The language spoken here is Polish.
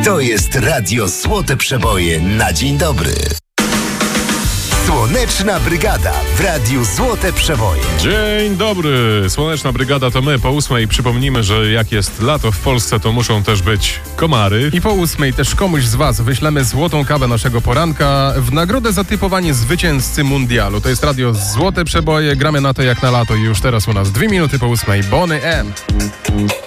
To jest Radio Złote Przeboje na dzień dobry. Słoneczna Brygada w Radiu Złote Przeboje. Dzień dobry, Słoneczna Brygada to my. Po 8:00 przypomnimy, że jak jest lato w Polsce, to muszą też być komary. I po 8:00 też komuś z was wyślemy złotą kawę naszego poranka w nagrodę za typowanie zwycięzcy mundialu. To jest Radio Złote Przeboje, gramy na to jak na lato i już teraz u nas 2 minuty po 8:00. Bonny M.